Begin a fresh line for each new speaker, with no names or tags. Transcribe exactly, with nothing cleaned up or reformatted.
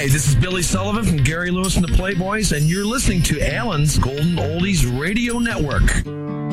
Hi, this is Billy Sullivan from Gary Lewis and the Playboys, and you're listening to Allen's Golden Oldies Radio Network.